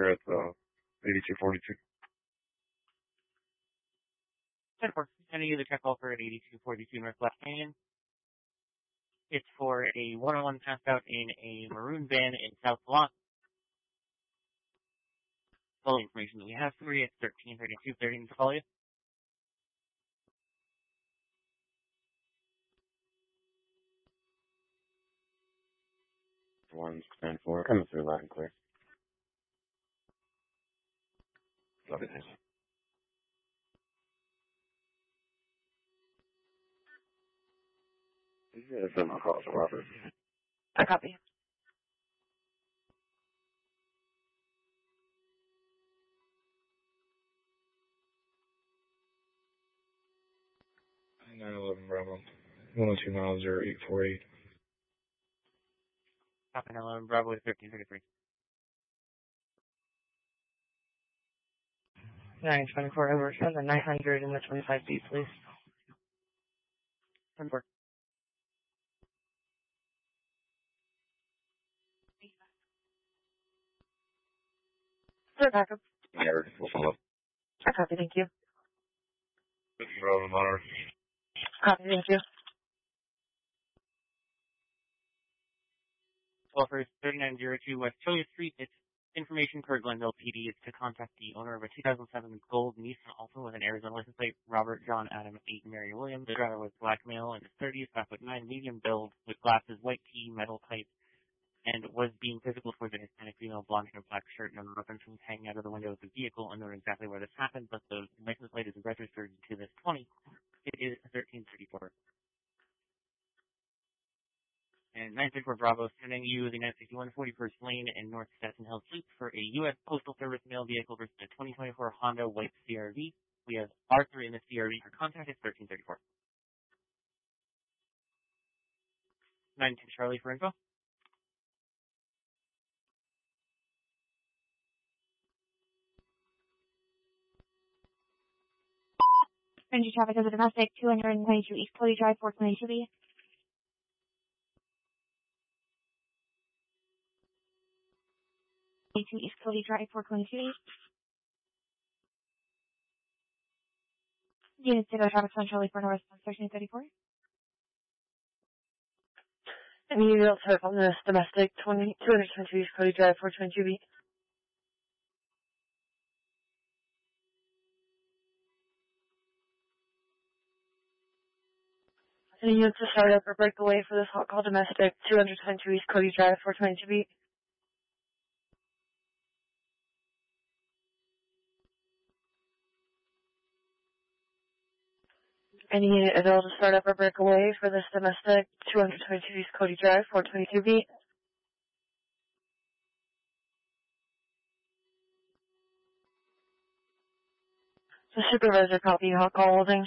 clear at 8242. 10-4. Sending you the check call for at 8242 North West Canyon. It's for a one-on-one passed out in a maroon van in South Lot. All the information that we have for you, it's 1332 to call you. One stand for coming through loud and clear. Love it. Yeah, send my call to Robert. I copy. Nine 11 Bravo. 102 miles 0848. Copy 911 Bravo with 1333. 924 over. Send the 900 and the 25 feet, please. 10-4. Sir, backup. Yeah, we'll follow up. I copy, thank you. Bravo, Monitor. Copy, thank you. Call for 3902 West Cholla Street. It's information per Glendale PD. It's to contact the owner of a 2007 gold Nissan Altima with an Arizona license plate, Robert John Adam 8 Mary Williams. The driver was black male in his 30s, 5'9", medium build, with glasses, white tee, metal type, and was being physical towards a Hispanic female, blonde hair, black shirt, and a weapon was hanging out of the window of the vehicle. Unknown exactly where this happened, but the license plate is registered to this 20. It is 1334. And 934 Bravo sending you the 961 41st Lane and North Stetson Hills Loop for a U.S. Postal Service mail vehicle versus a 2024 Honda White CRV. We have Arthur in the CRV for contact. It's 1334. 92 Charlie for info. Energy traffic as a domestic, 222 East Cody Drive, 422B. East Cody Drive, 422B. Unit 0 traffic on Charlie for North, 1334. And you will serve on this domestic 222 East Cody Drive, 422B. And you to start up or break away for this hot call domestic 222 East Cody Drive, 422B. Any unit available to start up or break away for this domestic 222 East Cody Drive, 422B. The supervisor copy, hot call holding.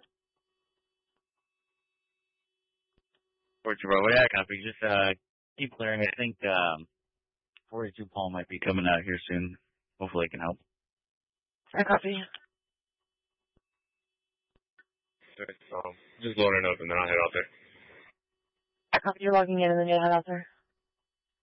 Bravo, yeah, copy. Just keep clearing. I think 42 Paul might be coming out here soon. Hopefully it can help. I copy. Just loading up and then I'll head out there. I copy. You're logging in and then you'll head out there.